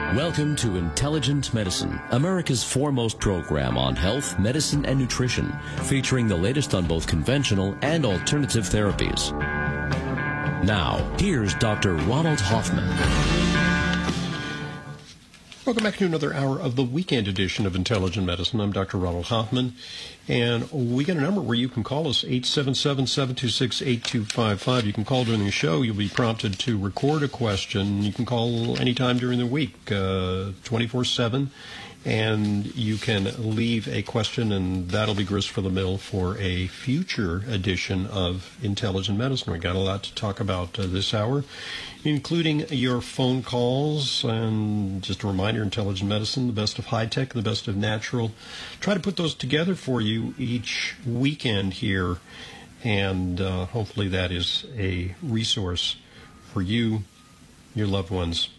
Welcome to Intelligent Medicine, America's foremost program on health, medicine, and nutrition, featuring the latest on both conventional and alternative therapies. Now, here's Dr. Ronald Hoffman. Welcome back to another hour of the weekend edition of Intelligent Medicine. I'm Dr. Ronald Hoffman, and we got a number where you can call us, 877-726-8255. You can call during the show. You'll be prompted to record a question. You can call anytime during the week, 24/7, and you can leave a question, and that'll be grist for the mill for a future edition of Intelligent Medicine. We got a lot to talk about this hour, including your phone calls. And just a reminder, Intelligent Medicine, the best of high-tech, the best of natural. Try to put those together for you each weekend here, and hopefully that is a resource for you, your loved ones,